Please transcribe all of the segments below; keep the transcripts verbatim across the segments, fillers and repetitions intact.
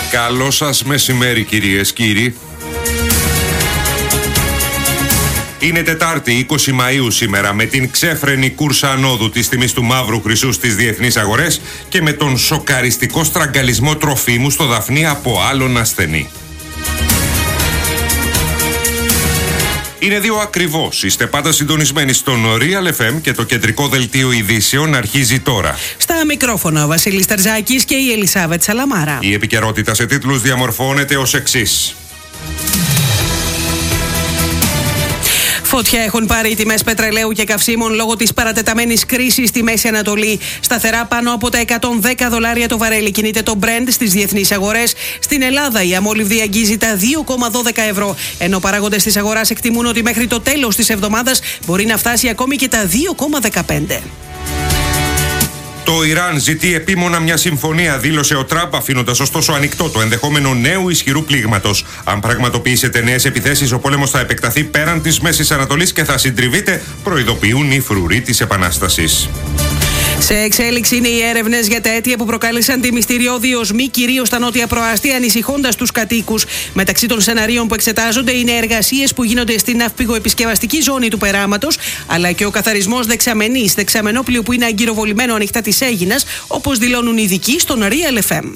Καλό σας μεσημέρι, κυρίες, κύριοι. Είναι Τετάρτη, είκοσι Μαΐου σήμερα, με την ξέφρενη κούρσα ανόδου της τιμής του μαύρου χρυσού στις διεθνείς αγορές και με τον σοκαριστικό στραγγαλισμό τροφίμου στο Δαφνί από άλλον ασθενή. Είναι δύο ακριβώς. Είστε πάντα συντονισμένοι στον Real εφ εμ και το κεντρικό δελτίο ειδήσεων αρχίζει τώρα. Στα μικρόφωνα ο Βασίλης Τερζάκης και η Ελισάβετ Σαλαμάρα. Η επικαιρότητα σε τίτλους διαμορφώνεται ως εξής. Φωτιά έχουν πάρει οι τιμές πετρελαίου και καυσίμων λόγω της παρατεταμένης κρίσης στη Μέση Ανατολή. Σταθερά πάνω από τα εκατόν δέκα δολάρια το βαρέλι κινείται το Brent στις διεθνείς αγορές. Στην Ελλάδα η αμόλυβδη αγγίζει τα δύο κόμμα δώδεκα ευρώ, ενώ παράγοντες της αγοράς εκτιμούν ότι μέχρι το τέλος της εβδομάδας μπορεί να φτάσει ακόμη και τα δύο κόμμα δεκαπέντε. Το Ιράν ζητεί επίμονα μια συμφωνία, δήλωσε ο Τραμπ, αφήνοντας ωστόσο ανοιχτό το ενδεχόμενο νέου ισχυρού πλήγματος. Αν πραγματοποιήσετε νέες επιθέσεις, ο πόλεμος θα επεκταθεί πέραν της Μέσης Ανατολής και θα συντριβείτε, προειδοποιούν οι φρουροί της Επανάστασης. Σε εξέλιξη είναι οι έρευνες για τα αίτια που προκάλεσαν τη μυστηριώδη οσμή κυρίως στα νότια προαστία, ανησυχώντας τους κατοίκους. Μεταξύ των σεναρίων που εξετάζονται είναι εργασίες που γίνονται στην ναυπηγοεπισκευαστική ζώνη του περάματος, αλλά και ο καθαρισμός δεξαμενής, δεξαμενόπλοιου που είναι αγκυροβολημένο ανοιχτά της Αίγινας, όπως δηλώνουν οι ειδικοί στον Real εφ εμ.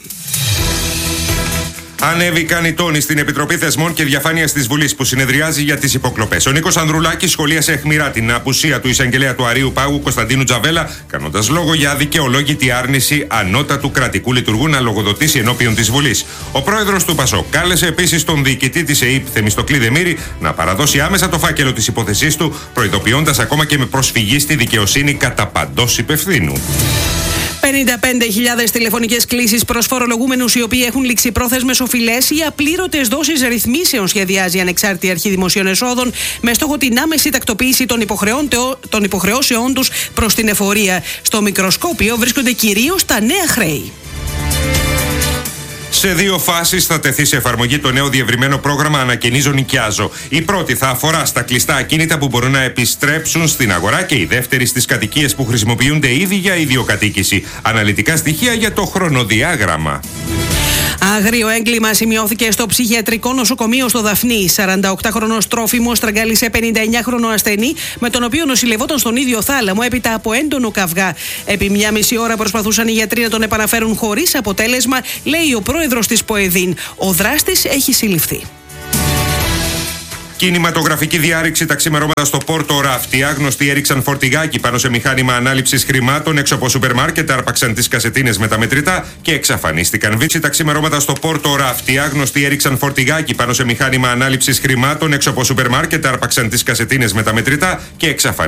Ανέβηκαν οι τόνοι στην Επιτροπή Θεσμών και Διαφάνειας της Βουλής που συνεδριάζει για τις υποκλοπές. Ο Νίκος Ανδρουλάκης σχολίασε αιχμηρά την απουσία του εισαγγελέα του Αρείου Πάγου Κωνσταντίνου Τζαβέλα, κάνοντας λόγο για αδικαιολόγητη άρνηση ανώτατου κρατικού λειτουργού να λογοδοτήσει ενώπιον της Βουλής. Ο πρόεδρος του ΠΑΣΟΚ κάλεσε επίσης τον διοικητή της ΕΥΠ Θεμιστοκλή Δεμήρη να παραδώσει άμεσα το φάκελο της υπόθεσής του, προειδοποιώντας ακόμα και με προσφυγή στη δικαιοσύνη κατά παντός υπευθύνου. πενήντα πέντε χιλιάδες τηλεφωνικές κλήσεις προς φορολογούμενους οι οποίοι έχουν ληξιπρόθεσμες οφειλές ή απλήρωτες δόσεις ρυθμίσεων σχεδιάζει η Ανεξάρτητη Αρχή Δημοσίων Εσόδων με στόχο την άμεση τακτοποίηση των, των υποχρεώσεών τους προς την εφορία. Στο μικροσκόπιο βρίσκονται κυρίως τα νέα χρέη. Σε δύο φάσεις θα τεθεί σε εφαρμογή το νέο διευρυμένο πρόγραμμα Ανακαινίζω Νοικιάζω. Η πρώτη θα αφορά στα κλειστά ακίνητα που μπορούν να επιστρέψουν στην αγορά και η δεύτερη στις κατοικίες που χρησιμοποιούνται ήδη για ιδιοκατοίκηση. Αναλυτικά στοιχεία για το χρονοδιάγραμμα. Άγριο έγκλημα σημειώθηκε στο ψυχιατρικό νοσοκομείο στο Δαφνί. σαρανταοκτάχρονος τρόφιμος στραγγάλισε πενηνταεννιάχρονο ασθενή, με τον οποίο νοσηλευόταν στον ίδιο θάλαμο έπειτα από έντονο καυγά. Επί μια μισή ώρα προσπαθούσαν οι γιατροί να τον επαναφέρουν χωρίς αποτέλεσμα, λέει ο πρόεδρος της ΠΟΕΔΗΝ. Ο δράστης έχει συλληφθεί. Κινηματογραφική διάρρηξη τα ξημερώματα στο Πόρτο Ράφτη. Άγνωστοι έριξαν φορτηγάκι πάνω σε μηχάνημα ανάληψης χρημάτων έξω από σούπερ μάρκετ, άρπαξαν τις κασετίνες με τα μετρητά και εξαφανίστηκαν. Βίτσι τα ξημερώματα στο Πόρτο Ράφτη. Άγνωστοι έριξαν φορτηγάκι πάνω σε μηχάνημα ανάληψης χρημάτων έξω από σούπερ μάρκετ, άρπαξαν τις κασετίνες με τα μετρητά και εξαφανίστηκαν.